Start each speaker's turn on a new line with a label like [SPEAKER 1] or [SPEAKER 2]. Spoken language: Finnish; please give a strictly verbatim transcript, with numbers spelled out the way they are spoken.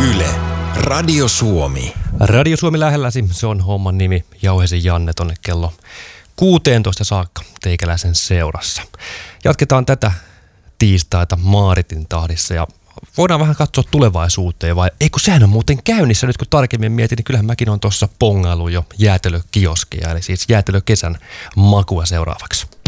[SPEAKER 1] Yle, Radio Suomi.
[SPEAKER 2] Radio Suomi lähelläsi, se on homman nimi. Jauhesin Janne tonne kello kuusitoista saakka teikäläisen seurassa. Jatketaan tätä tiistaita Maaritin tahdissa ja voidaan vähän katsoa tulevaisuuteen, vai ei kun sehän on muuten käynnissä nyt kun tarkemmin mietin, niin kyllähän mäkin on tuossa pongailu jo jäätelökioskia, eli siis jäätelökesän makua seuraavaksi.